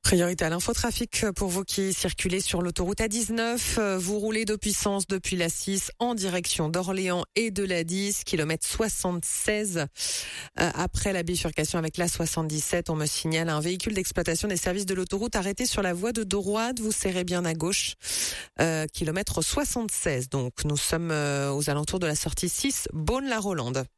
Priorité à l'infotrafic pour vous qui circulez sur l'autoroute A19. Vous roulez de puissance depuis la 6 en direction d'Orléans et de la 10, kilomètre 76. Après la bifurcation avec la 77, on me signale un véhicule d'exploitation des services de l'autoroute arrêté sur la voie de droite. Vous serrez bien à gauche, kilomètre 76. Donc nous sommes aux alentours de la sortie 6, Beaune-la-Rolande.